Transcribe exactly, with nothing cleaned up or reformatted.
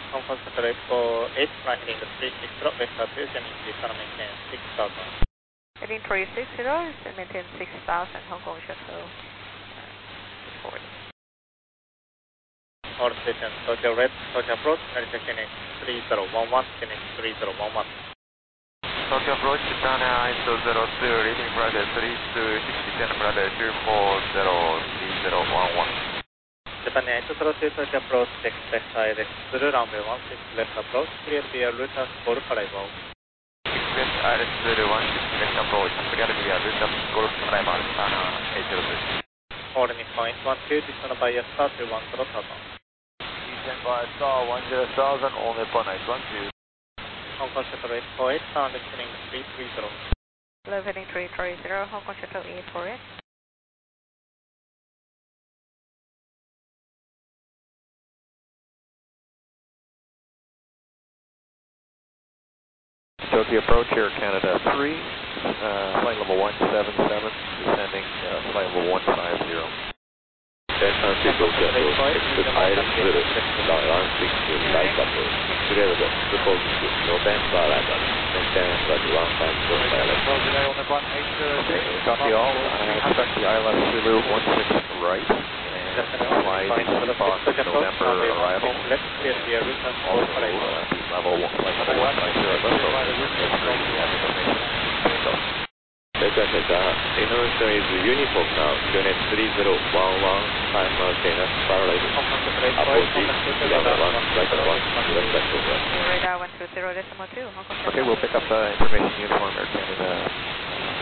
Hong Kong Central eight four eight, flying heading the three six zero, vector two, descending to Sana maintain six thousand. Heading three six zero, maintain six thousand, Hong Kong Shuttle report. All stations, Tokyo Red, Tokyo approach, manufacturing three zero one one, descending three zero one one. Tokyo approach, Japan I S O zero two, reading brother three two six ten, brother two four zero three zero one one. Japan I S O zero two, Tokyo approach, expect I L X through runway one six left approach, clear via Luton Golf arrival. Expect I L X zero one six left approach, clear via Luton Golf arrival, Sana eight zero two. Holding point one two, descend by a star to one zero thousand. Descend by star one zero thousand, only upon eight one two. Hong Kong Shuttle eight four eight, sound descending three three zero. Hello, heading three three zero, Hong Kong Shuttle eight four eight. Tokyo approach, Air Canada three, uh, flight level one seven seven, descending uh, flight level one five zero. Air Canada Tokyo approach, expect I L X zero, flight one six light approach, clear the proposed November arrival, maintain flight one five zero I L X. Copy all, uh, expect the I L S Zulu one six right, and flight Fox November arrival. Left, clear via Luton Golf Also, arrival. uh, level one, flight level one five zero, let's go. Delta Delta, information is uniform now, unit three zero one one, time maintenance, parallel, approach, runway one, right one, left right over. Radar one two zero decimal two, Hong Kong Shuttle. Okay, we'll pick up uh, information uniform Air Canada